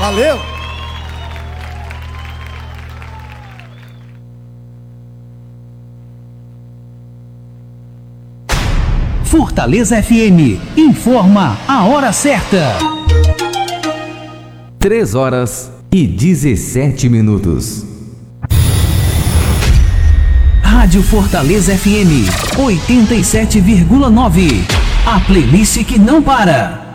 Valeu! Fortaleza FM informa a hora certa. 3h17. Rádio Fortaleza FM 87,9. A playlist que não para.